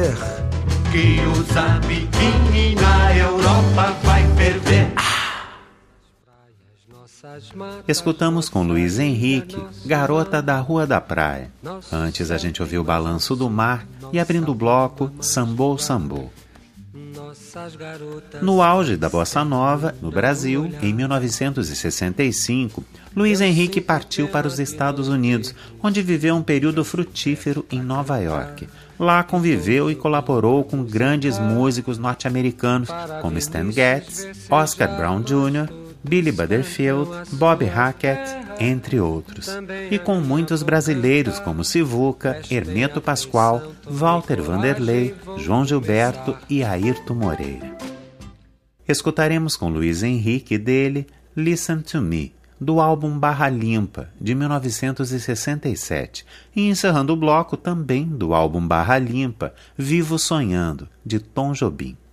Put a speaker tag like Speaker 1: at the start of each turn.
Speaker 1: ver
Speaker 2: que o Zambiquini na Europa vai ferver.
Speaker 3: Escutamos com Luiz Henrique, Garota da Rua da Praia. Antes a gente ouviu o Balanço do Mar e, abrindo o bloco, Sambô Sambô. No auge da Bossa Nova, no Brasil, em 1965, Luiz Henrique partiu para os Estados Unidos, onde viveu um período frutífero em Nova York. Lá conviveu e colaborou com grandes músicos norte-americanos como Stan Getz, Oscar Brown Jr., Billy Butterfield, Bob Hackett, entre outros. E com muitos brasileiros como Sivuca, Hermeto Pascoal, Walter Vanderlei, João Gilberto e Airton Moreira. Escutaremos com Luiz Henrique dele Listen to Me, do álbum Barra Limpa, de 1967, e encerrando o bloco também do álbum Barra Limpa, Vivo Sonhando, de Tom Jobim.